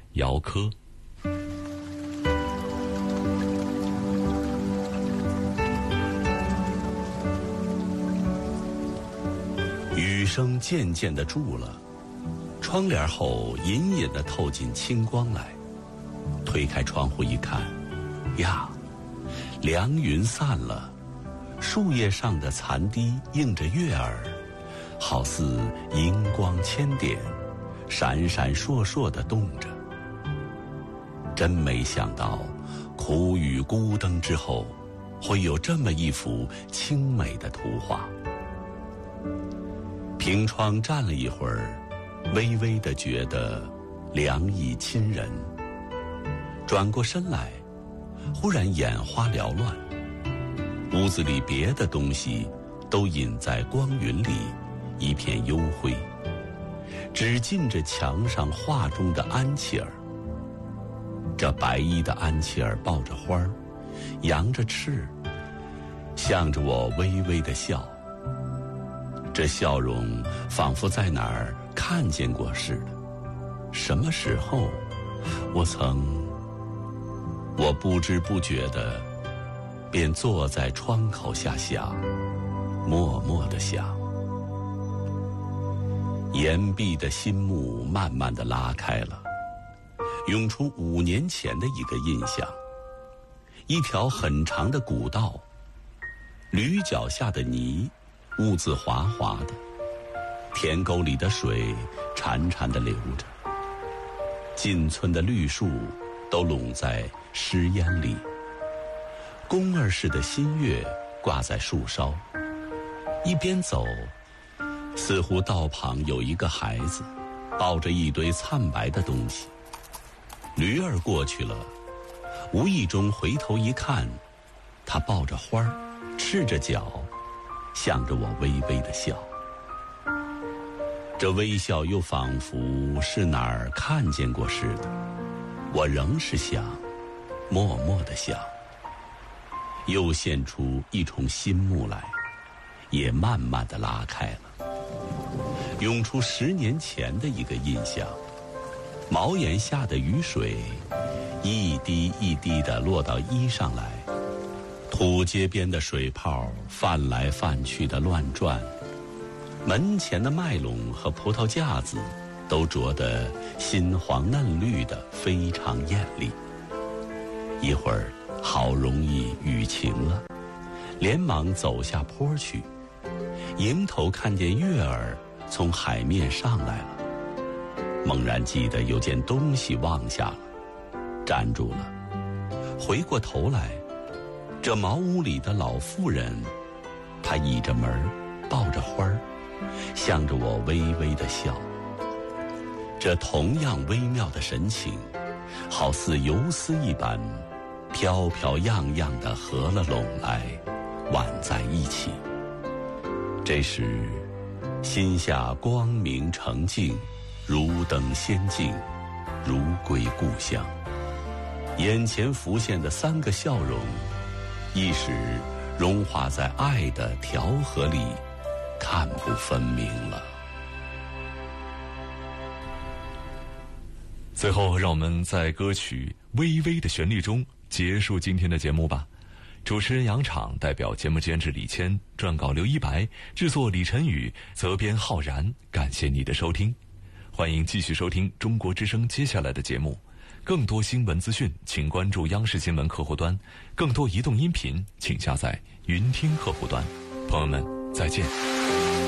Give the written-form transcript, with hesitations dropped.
姚科。雨声渐渐地住了，窗帘后隐隐地透进清光来。推开窗户一看，呀，凉云散了，树叶上的残滴映着月儿，好似银光千点，闪闪烁烁地动着。真没想到，苦雨孤灯之后，会有这么一幅清美的图画。凭窗站了一会儿，微微地觉得凉意侵人。转过身来，忽然眼花缭乱，屋子里别的东西都隐在光云里，一片幽灰，只尽着墙上画中的安琪儿。这白衣的安琪儿抱着花儿，扬着翅，向着我微微地笑。这笑容仿佛在哪儿看见过似的。什么时候我不知不觉地便坐在窗口下想，默默地想。岩壁的心幕慢慢地拉开了，涌出5年前的一个印象。一条很长的古道，驴脚下的泥兀自滑滑的，田沟里的水潺潺地流着，进村的绿树都拢在湿烟里，宫儿似的新月挂在树梢。一边走，似乎道旁有一个孩子抱着一堆灿白的东西。驴儿过去了，无意中回头一看，他抱着花儿，赤着脚，向着我微微地笑。这微笑又仿佛是哪儿看见过似的。我仍是想，默默地想。又现出一重新幕来，也慢慢地拉开了，涌出10年前的一个印象。茅檐下的雨水一滴一滴地落到衣上来，土街边的水泡泛来泛去的乱转，门前的麦垄和葡萄架子都着得新黄嫩绿的，非常艳丽。一会儿好容易雨晴了，连忙走下坡去，迎头看见月儿从海面上来了，猛然记得有件东西忘下了，站住了。回过头来，这茅屋里的老妇人，她倚着门，抱着花儿，向着我微微地笑。这同样微妙的神情，好似游丝一般，飘飘漾漾地合了拢来，挽在一起。这时心下光明澄净，如登仙境，如归故乡。眼前浮现的3个笑容，一时融化在爱的调和里，看不分明了。 最后让我们在歌曲微微的旋律中结束今天的节目吧。主持人杨昶，代表节目监制李谦，撰稿刘一白，制作李晨宇，责编浩然。感谢你的收听，欢迎继续收听中国之声接下来的节目。更多新闻资讯请关注央视新闻客户端，更多移动音频请下载云听客户端。朋友们再见。